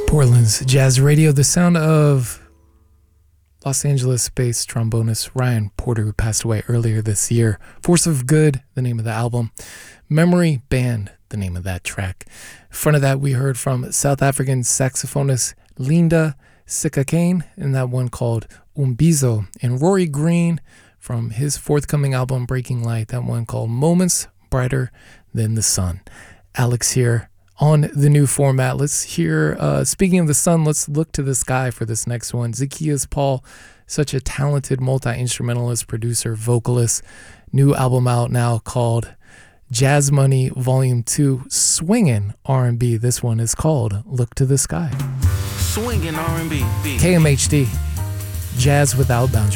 Portland's Jazz Radio, the sound of Los Angeles-based trombonist Ryan Porter, who passed away earlier this year. Force of Good, the name of the album. Memory Band, the name of that track. In front of that, we heard from South African saxophonist Linda Sikakane, and that one called Umbizo. And Rory Green, from his forthcoming album Breaking Light, that one called Moments Brighter Than the Sun. Alex here on the new format. Let's hear, speaking of the sun, let's look to the sky for this next one. Zacchaeus Paul, such a talented multi-instrumentalist, producer, vocalist. New album out now called Jazz Money Volume 2, swinging R&B. This one is called Look to the Sky. Swinging R&B. KMHD, Jazz Without Boundaries.